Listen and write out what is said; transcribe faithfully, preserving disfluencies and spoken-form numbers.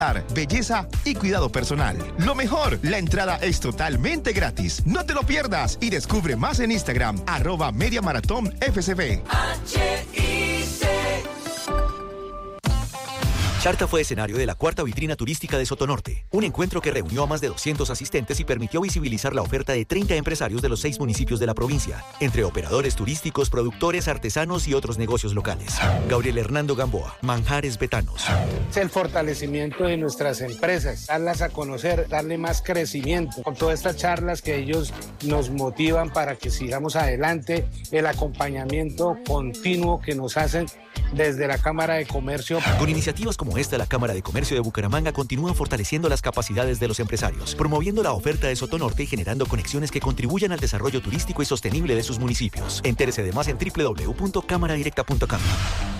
belleza y cuidado personal. Lo mejor, la entrada es totalmente gratis. No te lo pierdas y descubre más en Instagram, arroba Media Maratón F C B. H I C. Charta fue escenario de la cuarta vitrina turística de Sotonorte, un encuentro que reunió a más de doscientos asistentes y permitió visibilizar la oferta de treinta empresarios de los seis municipios de la provincia, entre operadores turísticos, productores, artesanos y otros negocios locales. Gabriel Hernando Gamboa, Manjares Betanos. Es el fortalecimiento de nuestras empresas, darlas a conocer, darle más crecimiento, con todas estas charlas que ellos nos motivan para que sigamos adelante, el acompañamiento continuo que nos hacen desde la Cámara de Comercio. Con iniciativas como esta, la Cámara de Comercio de Bucaramanga continúa fortaleciendo las capacidades de los empresarios, promoviendo la oferta de Sotonorte y generando conexiones que contribuyan al desarrollo turístico y sostenible de sus municipios. Entérese de más en doble u doble u doble u punto cámara directa punto com.